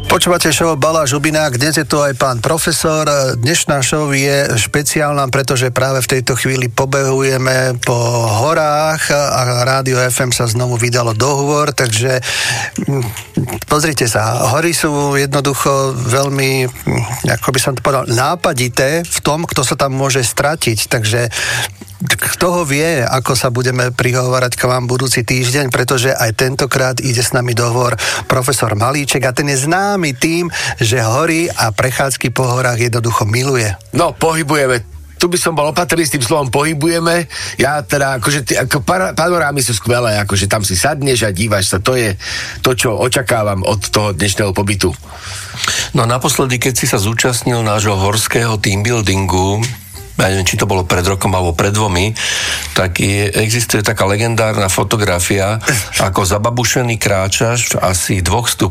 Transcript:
Počúvate show Bala Žubinák, dnes je tu aj pán profesor. Dnešná show je špeciálna, pretože práve v tejto chvíli pobehujeme po horách a Rádio FM sa znovu vydalo dohovor, takže pozrite sa, hory sú jednoducho veľmi, ako by som to povedal, nápadité v tom, kto sa tam môže stratiť, takže kto ho vie, ako sa budeme prihovárať k vám budúci týždeň, pretože aj tentokrát ide s nami dohovor profesor Malíček a ten je známy tým, že hory a prechádzky po horách jednoducho miluje. No, pohybujeme. Tu by som bol opatrný s tým slovom pohybujeme. Ja teda, ako panorámy sú skvelé, akože tam si sadneš a dívaš sa. To je to, čo očakávam od toho dnešného pobytu. No naposledy, keď si sa zúčastnil nášho horského teambuildingu, ja neviem, či to bolo pred rokom alebo pred 2, tak existuje taká legendárna fotografia, ako zababušený kráčaš v asi 2 stupňoch